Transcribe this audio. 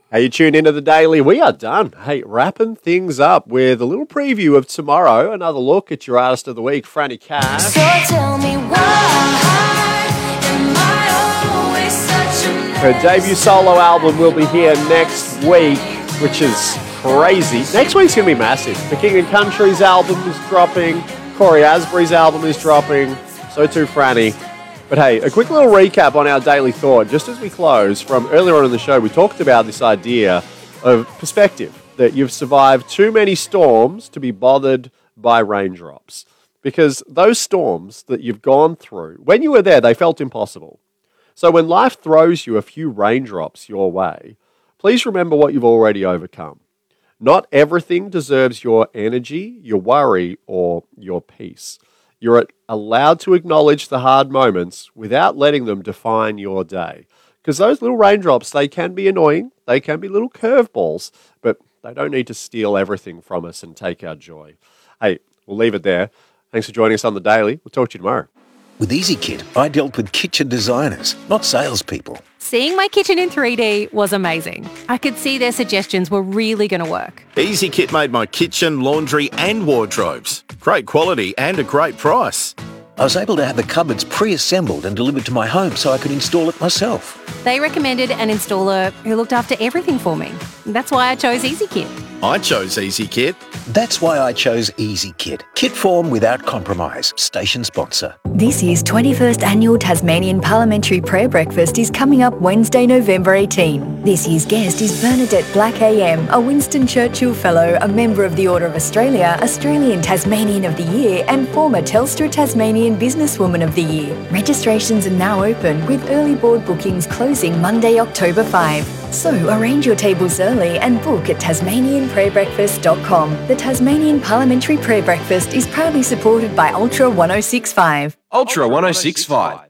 Hey, you tuned into the Daily. We are done. Hey, wrapping things up with a little preview of tomorrow. Another look at your Artist of the Week, Franny Cash. So tell me why am I always such a Her debut solo album will be here next week, which is crazy. Next week's going to be massive. The King and Country's album is dropping. Corey Asbury's album is dropping. So too Franny. But hey, a quick little recap on our daily thought. Just as we close, from earlier on in the show, we talked about this idea of perspective, that you've survived too many storms to be bothered by raindrops. Because those storms that you've gone through, when you were there, they felt impossible. So when life throws you a few raindrops your way, please remember what you've already overcome. Not everything deserves your energy, your worry, or your peace. You're allowed to acknowledge the hard moments without letting them define your day. Because those little raindrops, they can be annoying, they can be little curveballs, but they don't need to steal everything from us and take our joy. Hey, we'll leave it there. Thanks for joining us on The Daily. We'll talk to you tomorrow. With EasyKit, I dealt with kitchen designers, not salespeople. Seeing my kitchen in 3D was amazing. I could see their suggestions were really going to work. EasyKit made my kitchen, laundry and wardrobes. Great quality and a great price. I was able to have the cupboards pre-assembled and delivered to my home so I could install it myself. They recommended an installer who looked after everything for me. That's why I chose EasyKit. I chose EasyKit. That's why I chose EasyKit. Kit form without compromise. Station sponsor. This year's 21st Annual Tasmanian Parliamentary Prayer Breakfast is coming up Wednesday, November 18. This year's guest is Bernadette Black AM, a Winston Churchill Fellow, a member of the Order of Australia, Australian Tasmanian of the Year and former Telstra Tasmanian Businesswoman of the Year. Registrations are now open with early board bookings closing Monday, October 5. So arrange your tables early and book at tasmanianprayerbreakfast.com. The Tasmanian Parliamentary Prayer Breakfast is proudly supported by Ultra 1065. Ultra 1065.